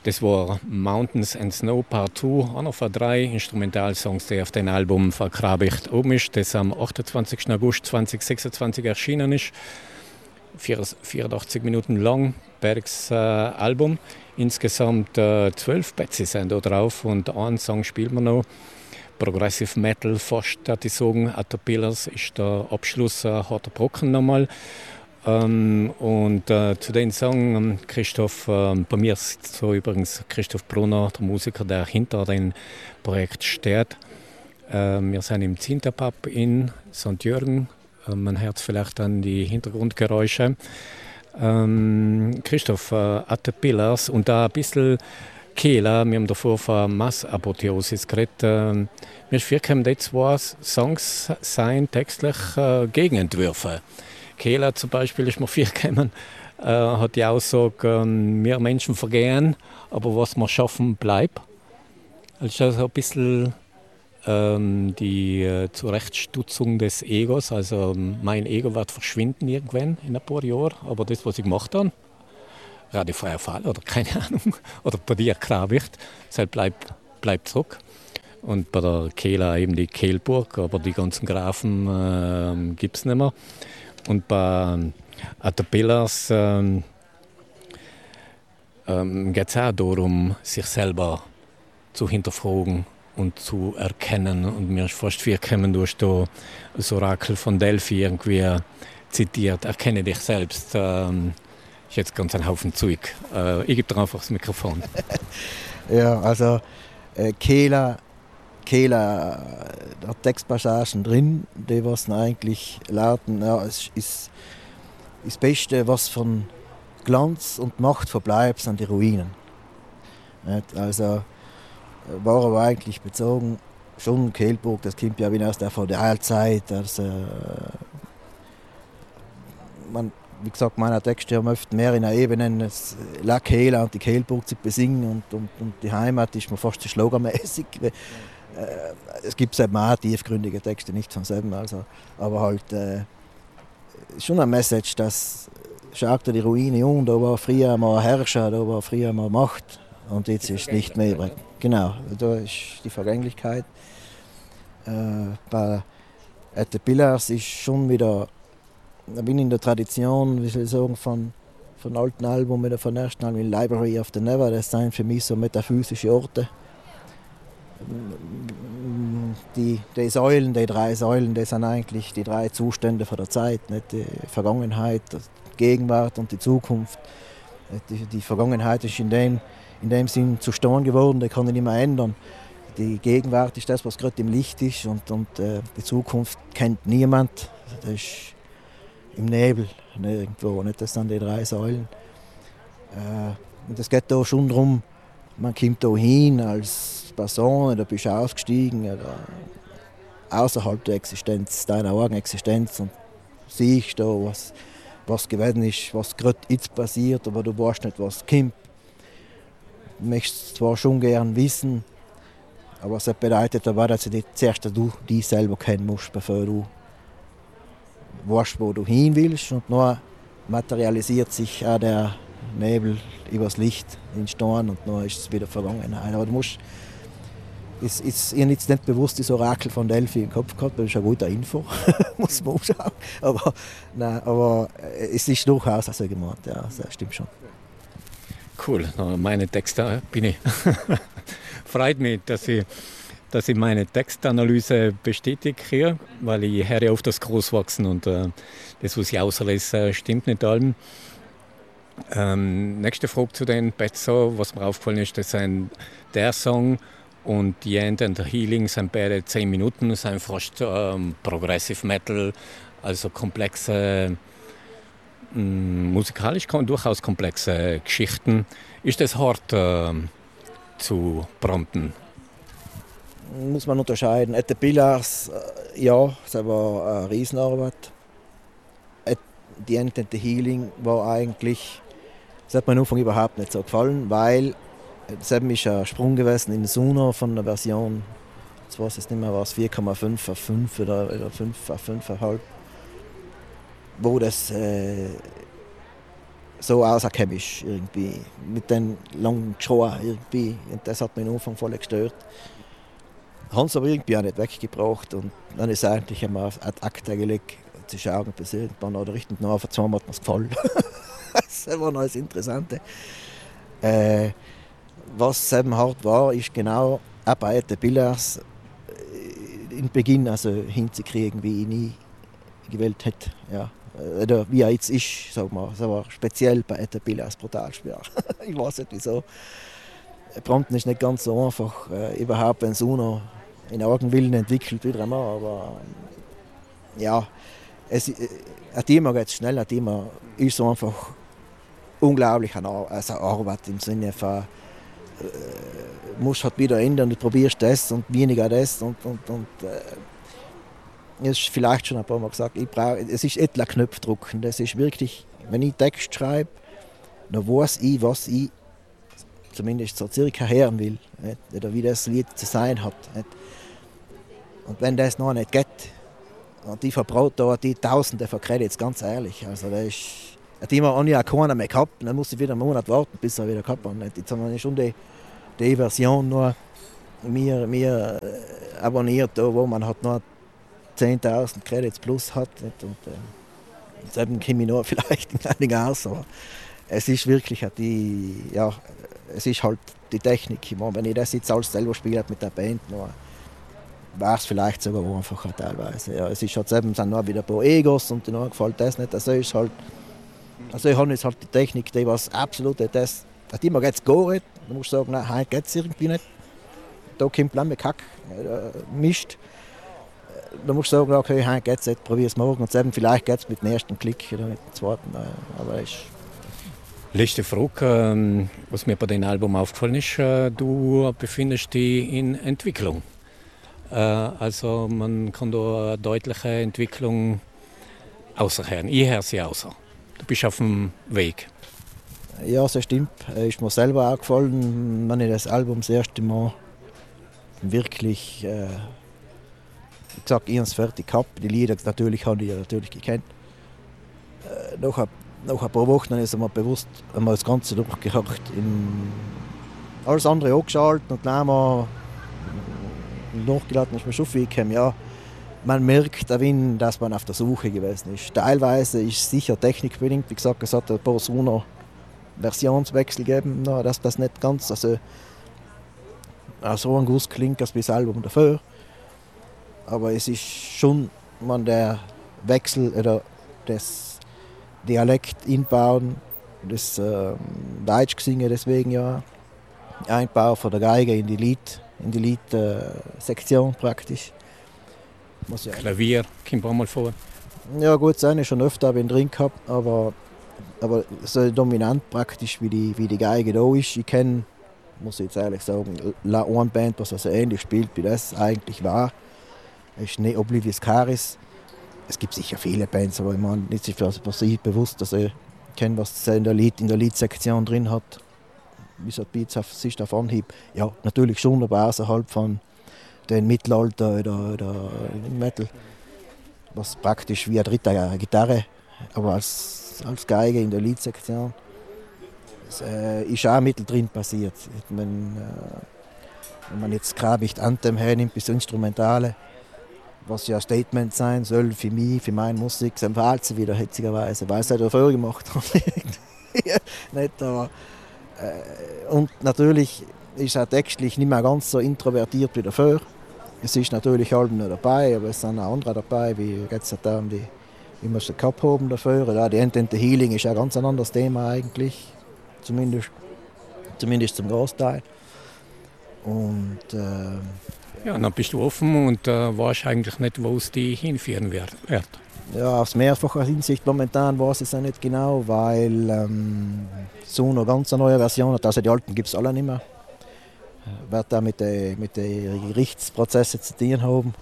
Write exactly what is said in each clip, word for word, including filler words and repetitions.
Das war Mountains and Snow Part zwei, einer von drei Instrumentalsongs, die auf dem Album vergradigt oben ist, das am achtundzwanzigsten August zweitausendsechsundzwanzig erschienen ist. vierundachtzig Minuten lang, Bergs äh, Album. Insgesamt äh, zwölf Plätze sind da drauf und einen Song spielen wir noch. Progressive Metal, fast, würde ich sagen. Caterpillars ist der Abschluss, ein harter Brocken nochmal. Ähm, und äh, zu den Song, ähm, Christoph, äh, bei mir sitzt so übrigens Christoph Brunner, der Musiker, der hinter dem Projekt steht. Äh, wir sind im Zinterpub in Sankt Jürgen. Äh, man hört vielleicht an die Hintergrundgeräusche. Ähm, Christoph, äh, Caterpillars und da ein bisschen Kehler, wir haben davor von Massapotheosis geredet. Äh, mir ist vorgekommen, die zwei Songs seien textlich äh, Gegenentwürfe. Kehler zum Beispiel ist mir vorgekommen, äh, hat die Aussage, äh, wir Menschen vergehen, aber was wir schaffen, bleibt. Also so ein bisschen ähm, die äh, Zurechtstutzung des Egos. Also mein Ego wird verschwinden irgendwann in ein paar Jahren, aber das, was ich gemacht habe, radiofreier Fall oder keine Ahnung, oder bei dir Klarwicht, das bleibt, bleibt zurück. Und bei der Kehler eben die Kehlburg, aber die ganzen Grafen äh, gibt es nicht mehr. Und bei Caterpillars ähm, ähm, geht es auch darum, sich selber zu hinterfragen und zu erkennen. Und mir ist fast vorgekommen, du hast da das Orakel von Delphi irgendwie zitiert. Erkenne dich selbst. Ähm, ist jetzt ganz ein Haufen Zeug. Äh, ich gebe dir einfach das Mikrofon. Ja, also äh, Kehler, Kehler, da hat Textpassagen drin, die was eigentlich lauten, ja, es ist das Beste, was von Glanz und Macht verbleibt, sind die Ruinen. Nicht? Also war aber eigentlich bezogen, schon Kehlburg, das kommt ja wieder aus der Feudalzeit. Also, man, wie gesagt, meine Texte haben oft mehr in der Ebene La Kehla und die Kehlburg zu besingen und, und, und die Heimat ist mir fast so sloganmäßig. Es gibt eben auch tiefgründige Texte, nicht von selber, also, aber halt äh, schon eine Message, dass schaut dir die Ruine um, da war früher mal Herrscher, da war früher mal Macht und jetzt ist es nicht mehr. Genau, da ist die Vergänglichkeit. Äh, bei Caterpillars ist schon wieder, ich bin in der Tradition, wie soll ich sagen, von, von alten Alben oder von ersten Alben, Library of the Never, das sind für mich so metaphysische Orte. Die, die Säulen, die drei Säulen, das sind eigentlich die drei Zustände von der Zeit, nicht? Die Vergangenheit, die Gegenwart und die Zukunft. Die, die Vergangenheit ist in dem, in dem Sinn zu Stein geworden, die kann ich nicht mehr ändern. Die Gegenwart ist das, was gerade im Licht ist und, und äh, die Zukunft kennt niemand. Das ist im Nebel irgendwo, nicht? Das sind die drei Säulen. Äh, und es geht da schon darum, man kommt da hin als Person, da bist du ausgestiegen oder außerhalb der Existenz, deiner eigenen Existenz und siehst da, was, was gewesen ist, was gerade jetzt passiert, aber du weißt nicht, was kommt. Du möchtest zwar schon gern wissen, aber es bedeutet aber, dass du zuerst du dich selber kennen musst, bevor du weißt, wo du hin willst. Und dann materialisiert sich auch der Nebel übers Licht in Stein und dann ist es wieder Vergangenheit. Aber du musst, ist, ist ihr jetzt nicht bewusst das Orakel von Delphi im Kopf gehabt, das ist eine gute Info, muss man anschauen. Aber, nein, aber es ist durchaus also gemeint, ja, das stimmt schon. Cool, meine Texte bin ich. Freut mich, dass ich, dass ich meine Textanalyse bestätige hier, weil ich höre auf das Großwachsen und äh, das, was ich auslese, stimmt nicht allem. Ähm, nächste Frage zu den Pezzo, was mir aufgefallen ist, das sind der Song und The End and the Healing sind beide zehn Minuten, das sind fast ähm, Progressive Metal, also komplexe, mh, musikalisch durchaus komplexe Geschichten. Ist das hart äh, zu prompten? Muss man unterscheiden. Caterpillars, äh, ja, das war eine Riesenarbeit. The End and the Healing war eigentlich, das hat mir am Anfang überhaupt nicht so gefallen, weil das ist ein Sprung gewesen in Suno von der Version, jetzt weiß ich nicht mehr was, vier Komma fünf auf fünf oder, oder fünf auf fünf Komma fünf, wo das äh, so außerchemisch irgendwie, mit den langen Schuhen irgendwie. Und das hat mich am Anfang voll gestört. Haben sie aber irgendwie auch nicht weggebracht und dann ist eigentlich einmal ad acta gelegt zu schauen, bis irgendwann oder richtig nach vor zwei hat mir es gefallen. Das war noch das Interessante. Äh, was eben hart war, ist genau auch bei den Billers im Beginn also hinzukriegen, wie ich nie gewählt hätte. Ja. Oder wie er jetzt ist, sagen wir. Das war speziell bei den Billers brutal schwer. Ich weiß nicht wieso. Brandten ist nicht ganz so einfach, äh, überhaupt, wenn es UNO in Augenwillen entwickelt, wieder einmal. Aber ja, es, äh, ein Thema geht schnell, ein Thema ist so einfach unglaublich an Ar- also Arbeit im Sinne von, äh, musst halt wieder ändern, du probierst das und weniger das und, und, und äh, das ist vielleicht schon ein paar Mal gesagt, ich brauch, es ist etwa Knopfdrucken, das ist wirklich, wenn ich Text schreibe, dann weiß ich, was ich zumindest so circa hören will, nicht? Oder wie das Lied zu sein hat. Nicht? Und wenn das noch nicht geht, und ich verbrauche da die Tausende von Credits, ganz ehrlich, also das ist, ein Thema habe ich auch keiner mehr gehabt, dann muss ich wieder einen Monat warten, bis er wieder gehabt hat. Nicht? Jetzt haben wir schon die, die Version nur mir, mir abonniert, da, wo man halt nur zehntausend Credits plus hat. Nicht? Und äh, jetzt eben komme ich noch vielleicht in einigen aus, aber es ist wirklich die, ja, es ist halt die Technik. Ich meine, wenn ich das jetzt alles selber spiele mit der Band, war es vielleicht sogar einfacher teilweise. Ja, es ist halt eben, sind noch wieder ein paar Egos und denen gefällt das nicht. Also ist halt, also ich habe jetzt halt die Technik, die was absolut das, das immer geht es gar nicht. Du musst sagen, nein, heute geht es irgendwie nicht. Da kommt dann mit Kack, äh, mischt. Da musst du sagen, okay, heute geht es nicht, probier es morgen. Und eben, vielleicht geht es mit dem ersten Klick oder mit dem zweiten. Aber ist Letzte Frage, was mir bei dem Album aufgefallen ist, du befindest dich in Entwicklung. Also man kann da eine deutliche Entwicklung außerhören. Ich höre sie außer. Du bist auf dem Weg. Ja, das stimmt. Ist mir selber auch gefallen, wenn ich das Album das erste Mal wirklich, äh, ich sag, ich habe es fertig gehabt. Die Lieder natürlich habe ich ja natürlich gekannt. Äh, noch Nach ein paar Wochen ist mir bewusst einmal das Ganze durchgehackt. Alles andere angeschaltet und dann mal nachgeladen, ist mir schon viel gekommen. Ja, man merkt, dass man auf der Suche gewesen ist. Teilweise ist es sicher technikbedingt. Wie gesagt, es hat ein paar Versionswechsel gegeben, dass das nicht ganz also, so ein Guss klingt als das Album dafür. Aber es ist schon man der Wechsel oder das Dialekt inbauen, das äh, Deutsch gesingen, deswegen ja Einbau von der Geige in die Lied, in die Lied-Sektion äh, praktisch. Muss ja Klavier kommt auch mal vor. Ja gut, das habe ich schon öfter drin gehabt, aber, aber so dominant praktisch wie die, wie die Geige da ist. Ich kenne, muss ich jetzt ehrlich sagen, eine Band, was also ähnlich spielt wie das eigentlich war. Das ist nicht Oblivious Caris. Es gibt sicher viele Bands, aber ich meine, nicht für sich bewusst, dass ich kenne, was in der Lied, in der Lied-Sektion drin hat. Wie so Beats auf sich auf Anhieb. Ja, natürlich schon, aber außerhalb von den Mittelalter oder, oder Metal. Was praktisch wie eine dritte Gitarre, aber als, als Geige in der Lied-Sektion. Das äh, ist auch mittendrin passiert. Wenn, äh, wenn man jetzt Krabicht Anthem hernimmt, bis Instrumentale, was ja ein Statement sein soll für mich, für meine Musik, dann verhält sie wieder hitzigerweise, weil sie es dafür gemacht haben. Nicht, aber, äh, und natürlich ist er textlich nicht mehr ganz so introvertiert wie dafür. Es ist natürlich Alben noch dabei, aber es sind auch andere dabei, wie jetzt da um die, wie wir es gehabt haben dafür. Ja, die End and the Healing ist ein ganz anderes Thema eigentlich, zumindest, zumindest zum Großteil. Und äh, ja, dann bist du offen und äh, weißt eigentlich nicht, wo es dich hinführen wird. Ja, aus mehrfacher Hinsicht momentan weiß ich es nicht genau, weil ähm, so eine ganz neue Version hat. Also die alten gibt es alle nicht mehr. Wird da mit den mit de Gerichtsprozessen zu tun haben.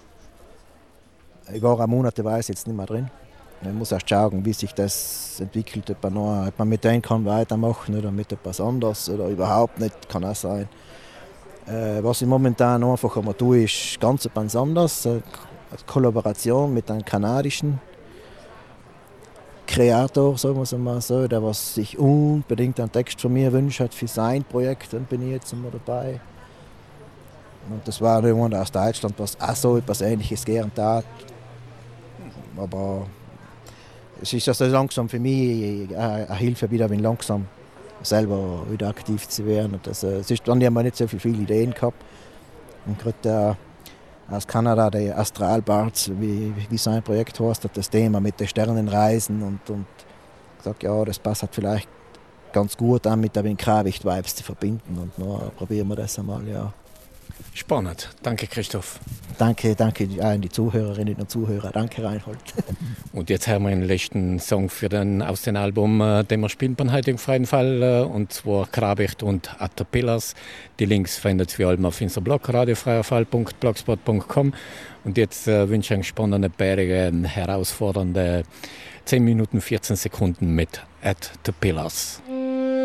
Ich war monateweise jetzt nicht mehr drin. Man muss erst schauen, wie sich das entwickelt, ob man, noch, ob man mit denen kann weitermachen oder mit etwas anderes oder überhaupt nicht, kann auch sein. Äh, was ich momentan einfach einmal tue, ist ganz etwas anderes. Eine Kollaboration mit einem kanadischen Kreator, sagen wir es mal so, der was sich unbedingt einen Text von mir wünscht hat für sein Projekt, dann bin ich jetzt immer dabei. Und das war jemand aus Deutschland, was auch so etwas Ähnliches gern tat. Aber es ist also langsam für mich eine Hilfe, wieder langsam selber wieder aktiv zu werden. Und das, es ist dann ja nicht so viele, viele Ideen gehabt. Und gerade äh, aus Kanada, der Astralbarts, wie, wie sein Projekt heißt, hat das Thema mit den Sternenreisen und, und gesagt, ja, das passt halt vielleicht ganz gut an mit den Krawicht-Vibes zu verbinden. Und dann probieren wir das einmal, ja. Spannend. Danke, Christoph. Danke, danke an die Zuhörerinnen und Zuhörer. Danke, Reinhold. Und jetzt haben wir den letzten Song für den, aus dem Album, äh, den wir spielen beim heutigen freien Fall, äh, und zwar Krawicht und Caterpillars. Die Links findet ihr allem auf unserem Blog radiofreierfall punkt blogspot punkt com. Und jetzt äh, wünsche ich einen spannenden, bärigen, herausfordernden zehn Minuten vierzehn Sekunden mit Caterpillars.